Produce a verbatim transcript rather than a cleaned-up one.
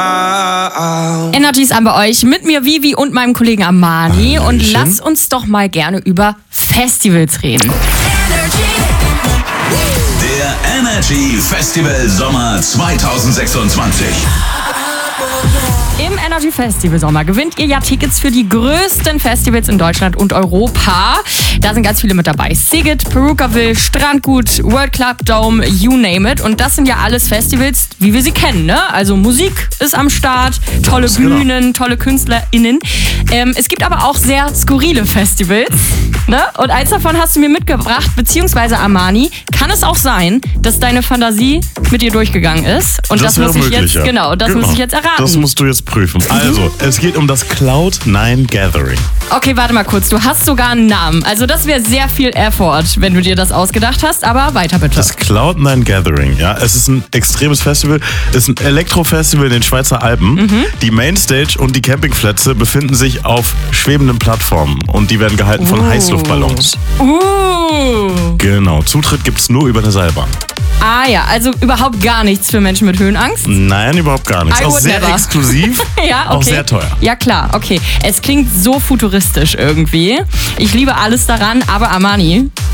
Energy ist an bei euch mit mir, Vivi und meinem Kollegen Amani. Hallöchen. Und lass uns doch mal gerne über Festivals reden. Der Energy Festival Sommer zwanzig sechsundzwanzig. Im Energy Festival Sommer gewinnt ihr ja Tickets für die größten Festivals in Deutschland und Europa. Da sind ganz viele mit dabei. Szigет, Perukaville, Strandgut, World Club Dome, you name it. Und das sind ja alles Festivals, wie wir sie kennen, ne? Also Musik ist am Start, tolle Ganz genau. Bühnen, tolle KünstlerInnen. Ähm, es gibt aber auch sehr skurrile Festivals, ne? Und eins davon hast du mir mitgebracht, beziehungsweise Amani. Kann es auch sein, dass deine Fantasie mit dir durchgegangen ist? Und das, Das wäre muss ich möglich, jetzt, ja. genau, das Genau. muss ich jetzt erraten. Das musst du jetzt prüfen. Also, es geht um das Cloud nine Gathering. Okay, warte mal kurz. Du hast sogar einen Namen. Also das wäre sehr viel Effort, wenn du dir das ausgedacht hast. Aber weiter bitte. Das Cloud nine Gathering, ja, es ist ein extremes Festival, es ist ein Elektrofestival in den Schweizer Alpen. Mhm. Die Mainstage und die Campingplätze befinden sich auf schwebenden Plattformen und die werden gehalten von Oh. Heißluftballons. Uh. Genau, Zutritt gibt es nur über eine Seilbahn. Ah ja, also überhaupt gar nichts für Menschen mit Höhenangst. Nein, überhaupt gar nichts. I Auch would sehr never. exklusiv, Ja, okay. auch sehr teuer. Ja, klar, okay. Es klingt so futuristisch irgendwie. Ich liebe alles daran, aber Amani,